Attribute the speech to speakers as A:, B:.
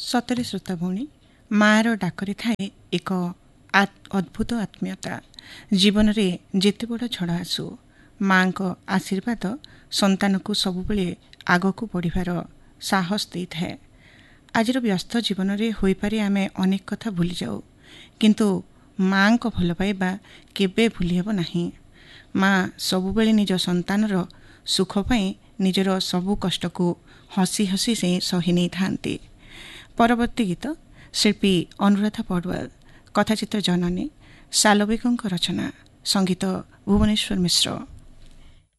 A: ସତରେ ଶ୍ରୋତା ଭଉଣୀ, ମାଆର ଡାକରେ ଥାଏ ଏକ ଅଦ୍ଭୁତ ଆତ୍ମୀୟତା। ଜୀବନରେ ଯେତେ ବଡ଼ ଝଡ଼ ଆସୁ, ମାଆଙ୍କ ଆଶୀର୍ବାଦ ସନ୍ତାନକୁ ସବୁବେଳେ ଆଗକୁ ବଢ଼ିବାର ସାହସ ଦେଇଥାଏ। ଆଜିର ବ୍ୟସ୍ତ ଜୀବନରେ ହୋଇପାରେ ଆମେ ଅନେକ କଥା ଭୁଲିଯାଉ, କିନ୍ତୁ ମାଆଙ୍କ ଭଲ ପାଇବା କେବେ ଭୁଲି ହେବ ନାହିଁ। ମାଆ ସବୁବେଳେ ନିଜ ସନ୍ତାନର ସୁଖ ପାଇଁ ନିଜର ସବୁ କଷ୍ଟକୁ ହସି ହସି ସେ ସହି ନେଇଥାନ୍ତି। ପରବର୍ତ୍ତୀ ଗୀତ ଶିଳ୍ପୀ ଅନୁରାଧା ପଡ଼ୱାଲ, କଥାଚିତ୍ର ଜନନୀ, ସାଲବେଗଙ୍କ ରଚନା, ସଙ୍ଗୀତ ଭୁବନେଶ୍ୱର ମିଶ୍ର।